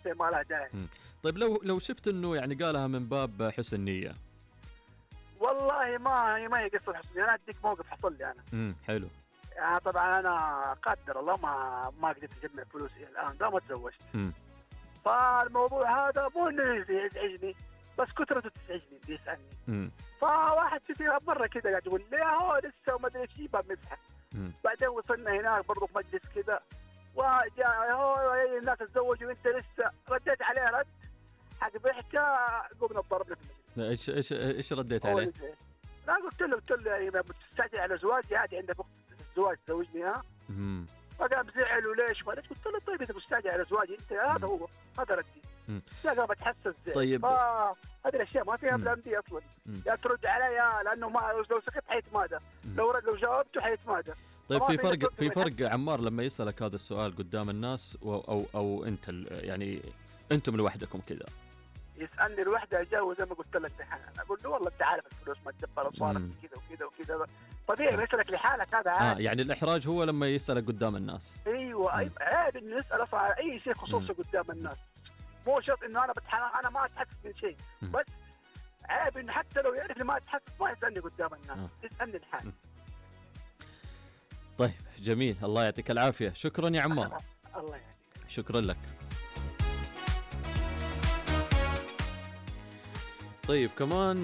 شيء ما له داعي. طيب لو شفت انه يعني قالها من باب حسن نية. والله ما هي قصه حسن، انا اديك موقف حصل لي انا. حلو. يعني طبعا انا قدر الله ما قدرت اجمع فلوس الى الان، ده ما تزوجت. فالموضوع هذا مو انه يزعجني، بس كثرته تزعجني بيسالني. فواحد كثير مره كذا قاعد يقول لي هو لسه وما ادري ايش يبغى مسحه. بعدين وصلنا هناك برضو مجلس كذا، وجاء هو الناس تزوجوا وانت لسه. رديت عليه رد حق ضحكه، قمنا ضربنا في المجلس. ايش رديت عليه؟ لا قلت له يعني مستعجل على زواجي، عادي عندك وقت الزواج تزوجني ها؟ فقام زعل وليش ما ليش؟ قلت له طيب اذا مستعجل على زواجي انت، هذا هو هذا ردي. لا قام اتحسس زعل. طيب هذه الاشياء ما فيها بلان بي اصلا. يا ترد علي لانه ما لو سكت حيتمادى، لو جاوبته حيتمادى. طيب في فرق عمار لما يسألك هذا السؤال قدام الناس او انت يعني انتم لوحدكم كذا؟ يسالني لوحده اجاوب زي ما قلت لك دحين، اقول له والله انت عارف الفلوس ما تجبر صارت كذا وكذا وكذا. طبيعي يسالك لحالك، هذا عادي. يعني الاحراج هو لما يسالك قدام الناس. ايوه عادي انه يسال اصلا اي شيء خصوصي قدام الناس. مو شرط انه انا ما اتحسس من شيء، بس عيب انه حتى لو يعرف ما اتحسس ما يسالني قدام الناس، يسالني لحالي. طيب جميل، الله يعطيك العافيه، شكرا يا عمار. الله يعافيك. شكرا لك. طيب كمان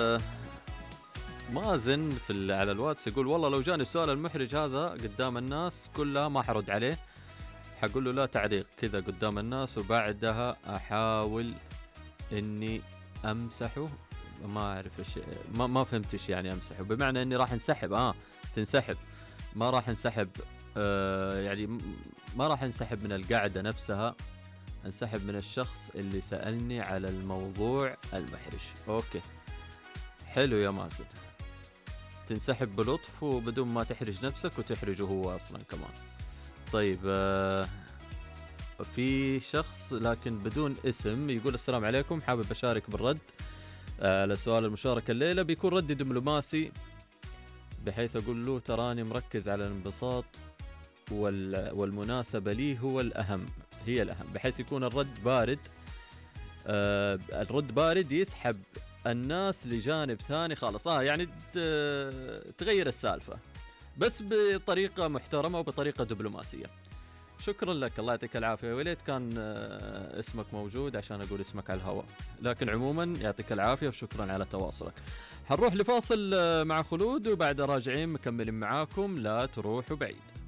مازن على الواتس يقول والله لو جاني السؤال المحرج هذا قدام الناس كلها ما حرد عليه، حقول له لا تعليق كذا قدام الناس وبعدها احاول اني امسحه. ما اعرف ايش، ما فهمت ايش يعني امسحه، بمعنى اني راح انسحب. تنسحب، ما راح انسحب. يعني ما راح انسحب من القعدة نفسها، انسحب من الشخص اللي سألني على الموضوع المحرج. اوكي حلو يا مازن، تنسحب بلطف وبدون ما تحرج نفسك وتحرجه هو اصلا كمان. طيب في شخص لكن بدون اسم يقول السلام عليكم، حابب اشارك بالرد على سؤال المشاركة الليلة. بيكون ردي دبلوماسي بحيث اقول له تراني مركز على الانبساط والمناسبة لي هي الأهم، بحيث يكون الرد بارد. الرد بارد يسحب الناس لجانب ثاني خالص. يعني تغير السالفة بس بطريقة محترمة وبطريقة دبلوماسية. شكرا لك، الله يعطيك العافية. وليت كان اسمك موجود عشان أقول اسمك على الهواء، لكن عموما يعطيك العافية وشكرا على تواصلك. حنروح لفاصل مع خلود وبعد راجعين مكملين معاكم، لا تروحوا بعيد.